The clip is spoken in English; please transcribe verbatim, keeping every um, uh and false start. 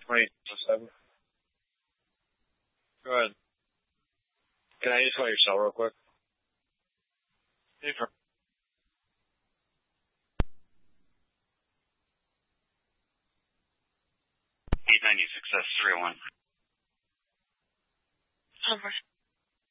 Wait, seven. Go ahead. Can I just call your cell real quick? Yeah, sure. eight ninety, success three oh one. Over.